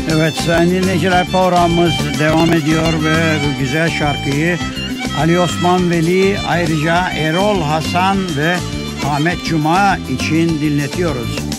Evet sayın dinleyiciler, programımız devam ediyor ve bu güzel şarkıyı Ali Osman Veli, ayrıca Erol Hasan ve Ahmet Cuma için dinletiyoruz.